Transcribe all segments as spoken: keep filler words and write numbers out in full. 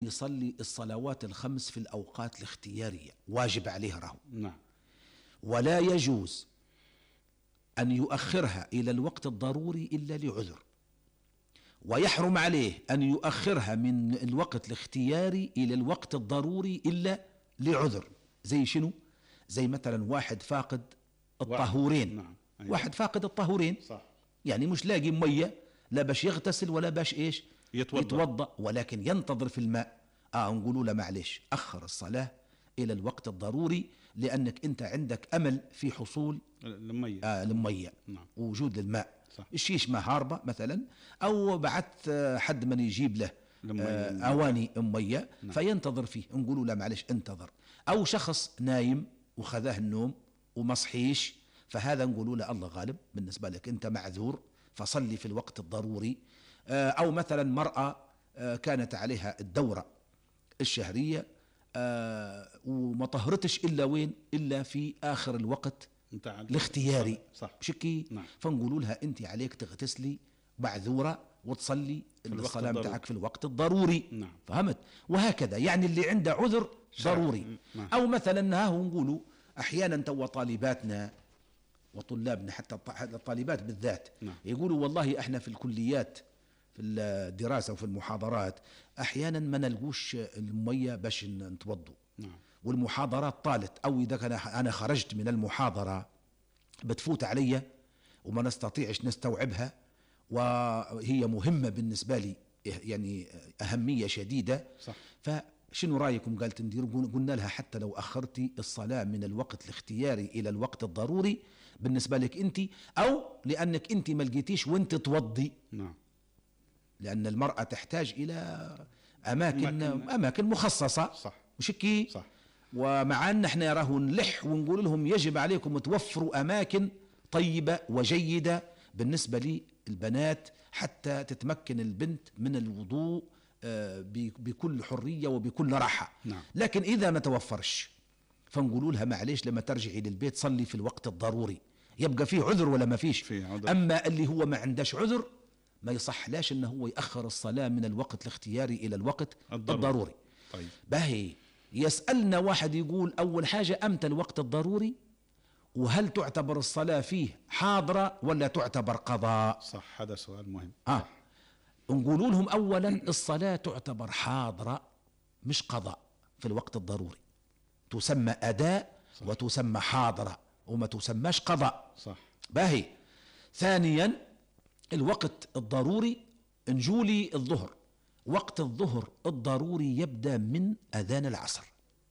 يصلي الصلوات الخمس في الأوقات الاختيارية، واجب عليه راهو. نعم. ولا يجوز أن يؤخرها إلى الوقت الضروري إلا لعذر، ويحرم عليه أن يؤخرها من الوقت الاختياري إلى الوقت الضروري إلا لعذر. زي شنو؟ زي مثلا واحد فاقد الطهورين. نعم. أيوة. واحد فاقد الطهورين، صح. يعني مش لاقي مية، لا باش يغتسل ولا باش إيش يتوضأ. يتوضأ، ولكن ينتظر في الماء. آه نقولوا له معلش أخر الصلاة إلى الوقت الضروري، لأنك أنت عندك أمل في حصول المية. آه المية. نعم. ووجود الماء. صح. الشيش ما هاربة مثلا، أو بعث حد من يجيب له آه أواني مية. نعم. فينتظر فيه، نقولوا له معلش انتظر. أو شخص نايم وخذاه النوم ومصحيش، فهذا نقولوا له الله غالب، بالنسبة لك أنت معذور، فصلي في الوقت الضروري. آه أو مثلا مرأة آه كانت عليها الدورة الشهرية آه وما طهرتش إلا وين؟ إلا في آخر الوقت الاختياري. صح. شكي. نعم. فنقولوا لها أنت عليك تغتسلي معذورة وتصلي الصلاة بتاعك في الوقت الضروري. نعم. فهمت؟ وهكذا يعني اللي عنده عذر ضروري. نعم. أو مثلا ها نقولوا أحيانا تو طالباتنا وطلابنا حتى الطالبات بالذات. نعم. يقولوا والله احنا في الكليات في الدراسة وفي المحاضرات أحيانا ما نلقوش المية باش نتوضوا. نعم. والمحاضرات طالت، أو إذا كان أنا خرجت من المحاضرة بتفوت علي وما نستطيعش نستوعبها، وهي مهمة بالنسبة لي، يعني أهمية شديدة. صح. فشنو رأيكم؟ قالت ندير. قلنا لها حتى لو أخرتي الصلاة من الوقت الاختياري إلى الوقت الضروري بالنسبة لك أنت، أو لأنك أنت ما لقيتيش وانت توضي. نعم. لأن المرأة تحتاج إلى أماكن أماكن, أماكن مخصصة. صح. وشكي. صح. ومع أن احنا راه نلح ونقول لهم يجب عليكم توفروا أماكن طيبة وجيدة بالنسبة للبنات حتى تتمكن البنت من الوضوء بكل حرية وبكل راحة. نعم. لكن إذا ما توفرش فنقولوا لها معليش لما ترجعي للبيت صلي في الوقت الضروري. يبقى فيه عذر ولا ما فيش؟ فيه عذر. أما اللي هو ما عندش عذر ما يصح لاش أنه هو يأخر الصلاة من الوقت الاختياري إلى الوقت الضروري, الضروري. طيب. باهي يسألنا واحد يقول أول حاجة أمتى الوقت الضروري، وهل تعتبر الصلاة فيه حاضرة ولا تعتبر قضاء؟ صح. هذا سؤال مهم. آه. نقول لهم أولا الصلاة تعتبر حاضرة مش قضاء في الوقت الضروري، تسمى أداء. صح. وتسمى حاضرة وما تسماش قضاء. صح. باهي. ثانيا الوقت الضروري نجولي الظهر. وقت الظهر الضروري يبدأ من أذان العصر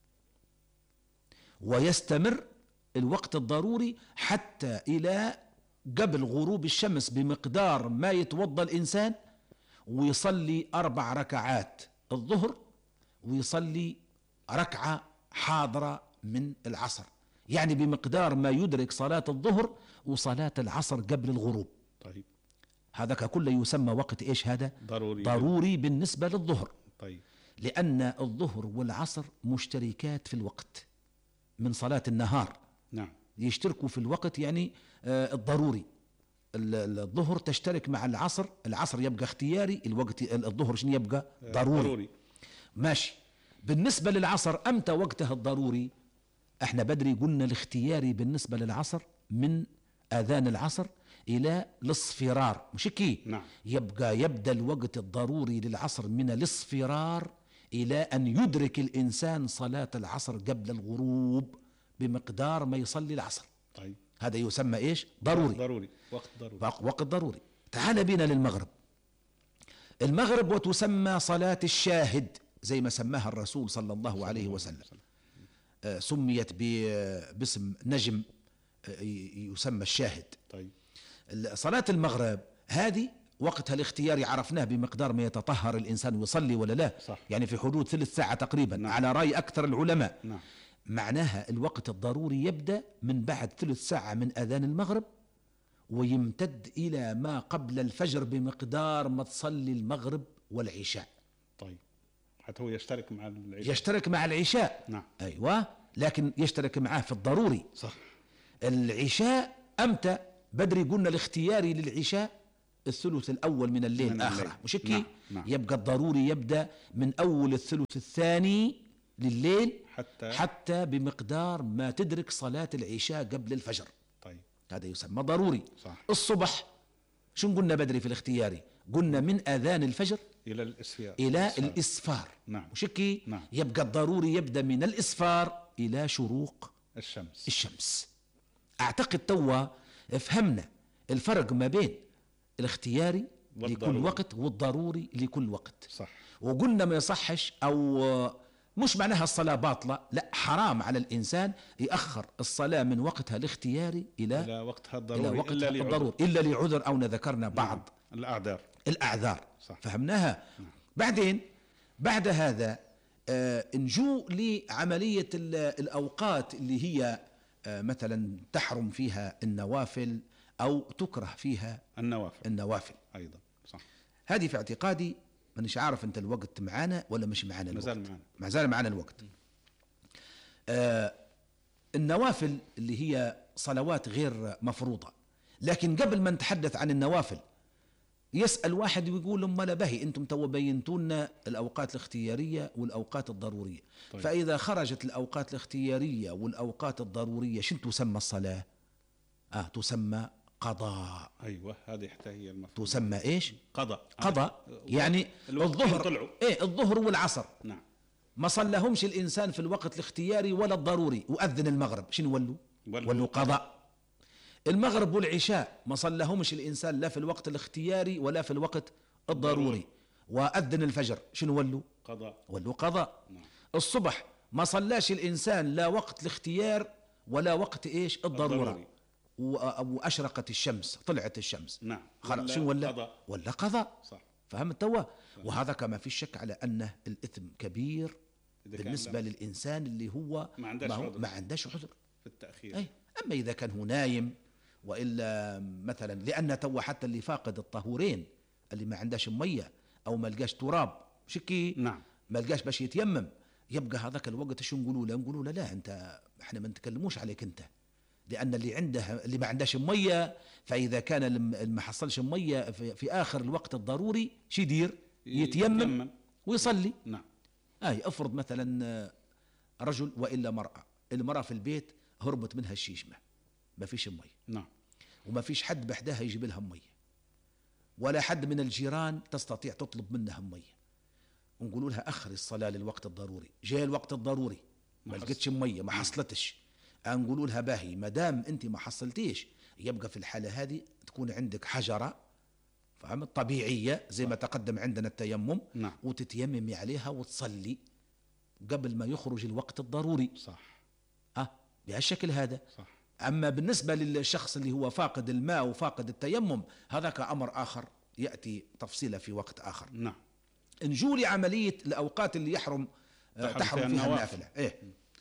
ويستمر الوقت الضروري حتى إلى قبل غروب الشمس بمقدار ما يتوضى الإنسان ويصلي أربع ركعات الظهر ويصلي ركعة حاضرة من العصر، يعني بمقدار ما يدرك صلاة الظهر وصلاة العصر قبل الغروب. طيب. هذا كله يسمى وقت إيش؟ هذا ضروري, ضروري بالنسبة للظهر. طيب. لأن الظهر والعصر مشتركات في الوقت من صلاة النهار. نعم. يشتركوا في الوقت، يعني آه الضروري. الظهر تشترك مع العصر، العصر يبقى اختياري، الوقت الظهر شنو يبقى؟ ضروري. ضروري. ماشي. بالنسبة للعصر أمتى وقتها الضروري؟ احنا بدري قلنا الاختياري بالنسبة للعصر من آذان العصر إلى الاصفرار، مش كي؟ نعم. يبقى يبدأ الوقت الضروري للعصر من الاصفرار إلى أن يدرك الإنسان صلاة العصر قبل الغروب بمقدار ما يصلي العصر. طيب. هذا يسمى إيش؟ ضروري. ضروري. وقت ضروري. وقت ضروري. تعال بينا للمغرب. المغرب وتسمى صلاة الشاهد زي ما سماها الرسول صلى الله عليه وسلم. آه سميت باسم نجم آه يسمى الشاهد. طيب. صلاة المغرب هذه وقتها الاختياري عرفناه بمقدار ما يتطهر الإنسان ويصلي ولا لا. صح. يعني في حدود ثلث ساعة تقريبا. نعم. على رأي أكثر العلماء. نعم. معناها الوقت الضروري يبدأ من بعد ثلث ساعة من أذان المغرب ويمتد إلى ما قبل الفجر بمقدار ما تصلي المغرب والعشاء. طيب. حتى هو يشترك مع العشاء. يشترك مع العشاء. نعم. أيوة، لكن يشترك معاه في الضروري. صح. العشاء أمتى؟ بدري قلنا الاختياري للعشاء الثلث الأول من الليل من آخره، الليل. مش هيك؟ نعم. نعم. يبقى الضروري يبدأ من أول الثلث الثاني لليل حتى حتى بمقدار ما تدرك صلاة العشاء قبل الفجر. طيب. هذا يسمى ضروري. صح. الصبح شو قلنا بدري في الاختياري؟ قلنا من آذان الفجر إلى الإسفار. إلى الإسفار. الإسفار. نعم. مش هيك؟ نعم. يبقى الضروري يبدأ من الإسفار إلى شروق الشمس. الشمس. أعتقد توا فهمنا الفرق ما بين الاختياري والضروري. لكل وقت والضروري لكل وقت. صح. وقلنا ما يصحش، أو مش معناها الصلاة باطلة، لا، حرام على الإنسان يأخر الصلاة من وقتها الاختياري إلى إلى وقتها الضروري، إلى وقتها إلا الضروري إلا لعذر، أو ذكرنا بعض نعم. الأعذار. الأعذار. صح. فهمناها. نعم. بعدين بعد هذا آه نجو لعملية الأوقات اللي هي آه مثلا تحرم فيها النوافل أو تكره فيها النوافل. النوافل أيضا. صح. هذه في اعتقادي، مانيش عارف أنت الوقت معانا ولا مش معانا الوقت؟ مازال معنا. مازال معانا الوقت. آه النوافل اللي هي صلوات غير مفروضة، لكن قبل ما نتحدث عن النوافل يسأل واحد ويقول لهم ما بهي أنتم تو بينتونا الأوقات الاختيارية والأوقات الضرورية. طيب. فإذا خرجت الأوقات الاختيارية والأوقات الضرورية شنو تسمى الصلاة؟ آه تسمى قضاء. أيوة، هذه حتى هي المفروض. تسمى إيش؟ قضاء. قضاء. يعني الظهر طلعوا. إيه الظهر والعصر. نعم. ما صلهمش الإنسان في الوقت الاختياري ولا الضروري، وأذن المغرب شنو ولوا؟ ولوا قضاء. المغرب والعشاء ما صلهمش الإنسان لا في الوقت الاختياري ولا في الوقت الضروري، وأذن الفجر شنو ولوا؟ قضاء. ولوا قضاء. نعم. الصبح ما صلاش الإنسان لا وقت الاختيار ولا وقت إيش؟ الضرورة. الضروري. وأشرقت الشمس، طلعت الشمس. نعم. خلاص شنو ولا؟ قضاء. ولا قضاء. صح. فهمت توا؟ وهذا كما في شك على أنه الإثم كبير بالنسبة للإنسان اللي هو ما عندهش عذر. ما عندهش عذر في التأخير. أي. أما إذا كان هو نايم، وإلا مثلا لأن توا حتى اللي فاقد الطهورين، اللي ما عندهش مية أو ما لقاش تراب شكي، نعم. ما لقاش باش يتيمم، يبقى هذاك الوقت شو نقولوا له؟ نقولوا له لا، أنت احنا ما نتكلموش عليك أنت، لأن اللي عنده اللي ما عندهش مية، فإذا كان اللي ما حصلش مية في, في آخر الوقت الضروري شو يدير؟ يتيمم, يتيمم ويصلي. نعم. آي أفرض مثلا رجل وإلا مرأة، المرأة في البيت هربت منها الشيشمة، ما فيش مية. نعم. وما فيش حد بحدها يجيب لها مية، ولا حد من الجيران تستطيع تطلب منها مية، ونقولوا لها أخر الصلاة للوقت الضروري. جاء الوقت الضروري ما لقيتش مية، ما حصلتش، نقولوا لها باهي ما دام أنت ما حصلتيش، يبقى في الحالة هذه تكون عندك حجرة، فهمت، طبيعية زي ما تقدم عندنا التيمم. نعم. وتتيممي عليها وتصلي قبل ما يخرج الوقت الضروري. صح. أه بهالشكل هذا. صح. أما بالنسبة للشخص اللي هو فاقد الماء وفاقد التيمم، هذا كأمر آخر يأتي تفصيله في وقت آخر. نعم. نجو لعملية الأوقات اللي يحرم تحرم, تحرم فيها النافلة. إيه؟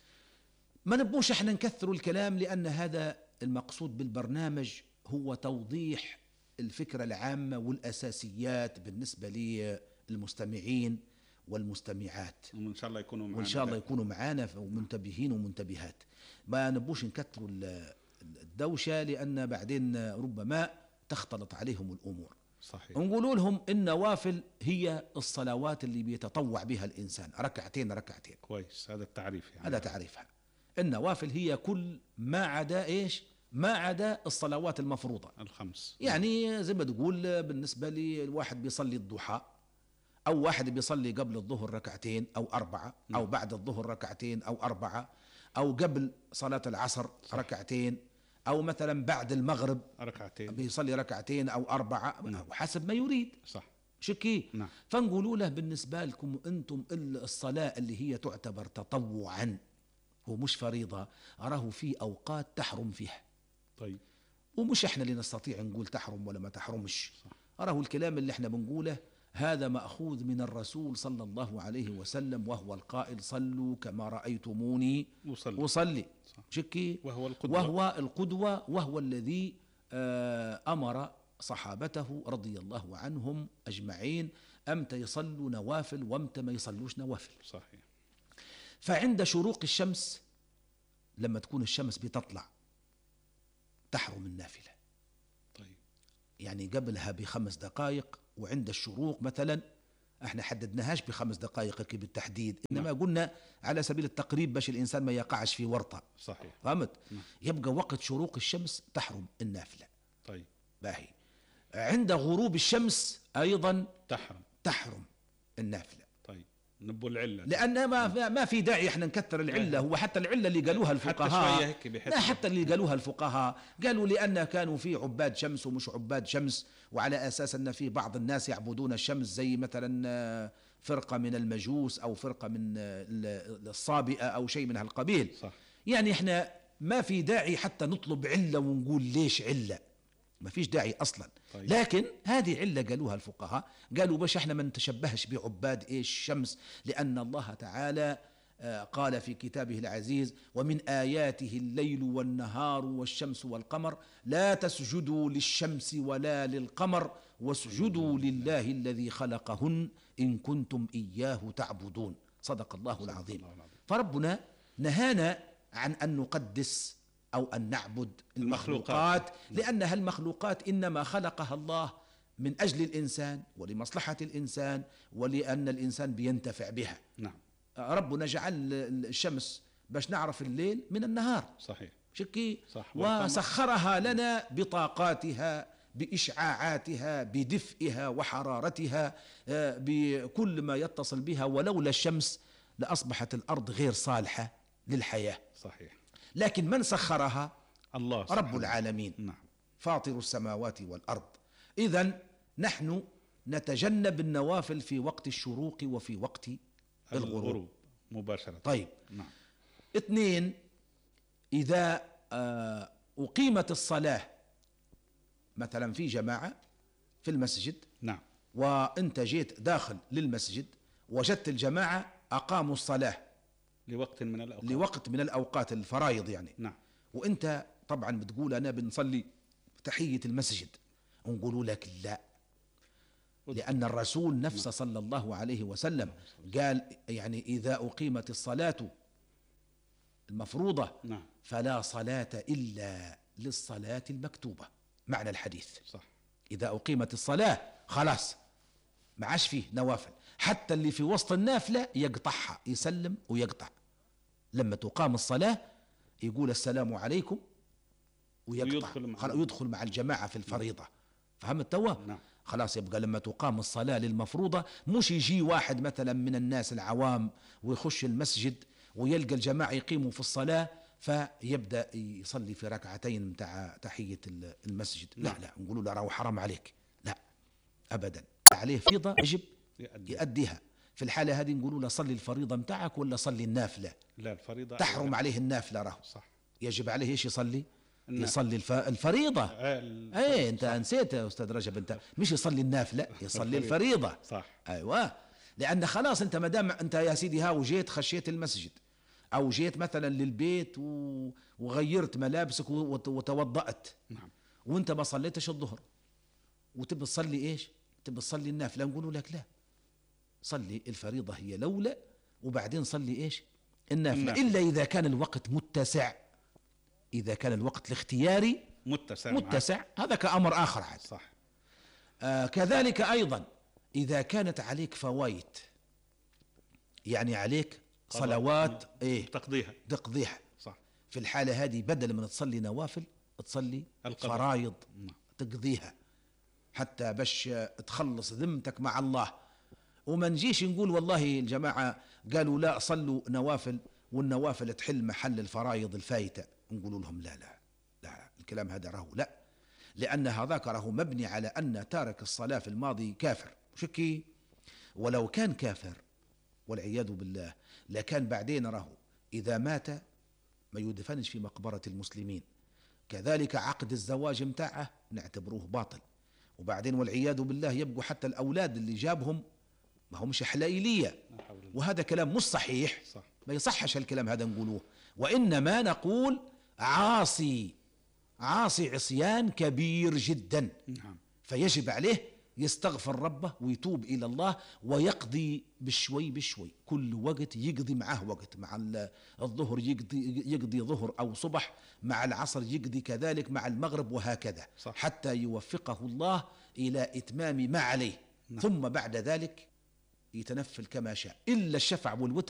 ما نبوش احنا نكثروا الكلام، لأن هذا المقصود بالبرنامج هو توضيح الفكرة العامة والأساسيات بالنسبة للمستمعين والمستمعات، وإن شاء الله يكونوا معنا، وإن شاء الله يكونوا معنا ومنتبهين ومنتبهات. ما نبوش نكثروا الدوشة، لأن بعدين ربما تختلط عليهم الأمور. صحيح. نقولوا لهم النوافل هي الصلوات اللي بيتطوع بها الإنسان، ركعتين ركعتين. كويس، هذا التعريف يعني. هذا تعريفها. النوافل هي كل ما عدا إيش؟ ما عدا الصلوات المفروضة الخمس. يعني زي ما تقول بالنسبة للواحد بيصلي الضحى، أو واحد بيصلي قبل الظهر ركعتين أو أربعة، أو م. بعد الظهر ركعتين أو أربعة، أو قبل صلاة العصر صح. ركعتين، أو مثلا بعد المغرب ركعتين، بيصلي ركعتين أو أربعة م. حسب ما يريد. صح. شكي. نعم. فنقولوا له بالنسبة لكم أنتم الصلاة اللي هي تعتبر تطوعا ومش فريضة، أراه في أوقات تحرم فيها. طيب. ومش احنا اللي نستطيع نقول تحرم ولا ما تحرمش. أراه الكلام اللي احنا بنقوله هذا مأخوذ من الرسول صلى الله عليه وسلم، وهو القائل صلوا كما رأيتموني وصلي, وصلي. شكي. وهو القدوة. وهو القدوة، وهو الذي أمر صحابته رضي الله عنهم أجمعين أمتى يصلوا نوافل وامتى ما يصلوش نوافل. صحيح. فعند شروق الشمس لما تكون الشمس بتطلع تحرم النافلة. طيب. يعني قبلها بخمس دقائق، وعند الشروق مثلا احنا حددناهاش بخمس دقائق كي بالتحديد، انما نعم. قلنا على سبيل التقريب باش الانسان ما يقعش في ورطه. صحيح. فهمت؟ نعم. يبقى وقت شروق الشمس تحرم النافله. طيب. باهي. عند غروب الشمس ايضا تحرم تحرم النافله. طيب، نبو العله لان ما ما في داعي احنا نكثر العله. هو حتى العله اللي قالوها الفقهاء حتى لا حتى اللي قالوها الفقهاء قالوا لان كانوا في عباد شمس ومش عباد شمس، وعلى اساس ان في بعض الناس يعبدون الشمس زي مثلا فرقه من المجوس او فرقه من الصابئه او شيء من هالقبيل. صح. يعني احنا ما في داعي حتى نطلب عله ونقول ليش عله، ما فيش داعي أصلا. طيب. لكن هذه علة قالوها الفقهاء، قالوا باش احنا ما نتشبهش بعباد ايش الشمس، لأن الله تعالى قال في كتابه العزيز: ومن آياته الليل والنهار والشمس والقمر لا تسجدوا للشمس ولا للقمر واسجدوا لله الذي خلقهن إن كنتم إياه تعبدون. صدق الله العظيم. فربنا نهانا عن أن نقدس أو أن نعبد المخلوقات، لأنها المخلوقات إنما خلقها الله من أجل الإنسان ولمصلحة الإنسان ولأن الإنسان بينتفع بها. نعم. ربنا جعل الشمس باش نعرف الليل من النهار. صحيح. شكي. صح. وسخرها لنا بطاقاتها بإشعاعاتها بدفئها وحرارتها بكل ما يتصل بها، ولولا الشمس لأصبحت الأرض غير صالحة للحياة. صحيح. لكن من سخرها؟ الله رب العالمين. نعم. فاطر السماوات والأرض. إذن نحن نتجنب النوافل في وقت الشروق وفي وقت الغروب, الغروب مباشرة. طيب. نعم. اثنين، إذا أقيمت الصلاة مثلا في جماعة في المسجد. نعم. وأنت جيت داخل للمسجد وجدت الجماعة أقاموا الصلاة لوقت من الأوقات لوقت من الأوقات الفرائض يعني. نعم. وأنت طبعا بتقول أنا بنصلي تحية المسجد، ونقولوا لك لا، لأن الرسول نفسه صلى الله عليه وسلم قال يعني إذا أقيمت الصلاة المفروضة نعم. فلا صلاة إلا للصلاة المكتوبة. معنى الحديث صح. إذا أقيمت الصلاة خلاص ما عاش فيه نوافل، حتى اللي في وسط النافلة يقطعها، يسلم ويقطع. لما تقام الصلاة يقول السلام عليكم ويقطع، خلاص يدخل مع الجماعة في الفريضة. فهمت توا؟ نعم. خلاص يبقى لما تقام الصلاة للمفروضة مش يجي واحد مثلا من الناس العوام ويخش المسجد ويلقى الجماعة يقيموا في الصلاة فيبدأ يصلي في ركعتين متاع تحية المسجد. لا لا نقولوا له راهو حرام عليك، لا أبدا، عليه فريضة يجب يؤديها. في الحالة هذه نقولوا له صلي الفريضة متاعك ولا صلي النافلة. لا الفريضة تحرم عليه النافلة راهو. صح. يجب عليه ايش يصلي؟ النافلة. يصلي الف... الفريضة. ايه انت صح. نسيت يا استاذ رجب، انت مش يصلي النافلة، يصلي الفريضة. صح. ايوه، لان خلاص انت ما دام انت يا سيدي ها وجيت خشيت المسجد او جيت مثلا للبيت و... وغيرت ملابسك وت... وتوضأت. نعم. وانت ما صليتش الظهر وتبي تصلي ايش؟ تبي تصلي النافلة، نقولوا لك لا، صلي الفريضة هي الأولى وبعدين صلي ايش؟ النافلة. النافلة. إلا إذا كان الوقت متسع، إذا كان الوقت الاختياري متسع متسع هذا كأمر آخر عاد. صح. آه كذلك أيضا إذا كانت عليك فوائت، يعني عليك صلوات إيه تقضيها تقضيها. صح. في الحالة هذه بدل من تصلي نوافل تصلي فرائض تقضيها حتى باش تخلص ذمتك مع الله. وما نجيش نقول والله الجماعة قالوا لا صلوا نوافل والنوافل تحل محل الفرائض الفايتة، نقولوا لهم لا لا لا، الكلام هذا راهو لا، لأن هذاك راهو مبني على أن تارك الصلاة في الماضي كافر. شكي ولو كان كافر والعياذ بالله لكان بعدين راهو إذا مات ما يدفنش في مقبرة المسلمين. كذلك عقد الزواج متاعه نعتبروه باطل، وبعدين والعياذ بالله يبقوا حتى الأولاد اللي جابهم ما همش حلائلية، وهذا كلام مش صحيح. صح. ما يصحش الكلام هذا نقولوه، وإنما نقول عاصي عاصي عصيان كبير جدا. نعم. فيجب عليه يستغفر ربه ويتوب إلى الله ويقضي بشوي بشوي. كل وقت يقضي معه وقت، مع الظهر يقضي, يقضي ظهر أو صبح، مع العصر يقضي كذلك، مع المغرب، وهكذا صح. حتى يوفقه الله إلى إتمام ما عليه. نعم. ثم بعد ذلك يتنفل كما شاء، إلا الشفع والوتر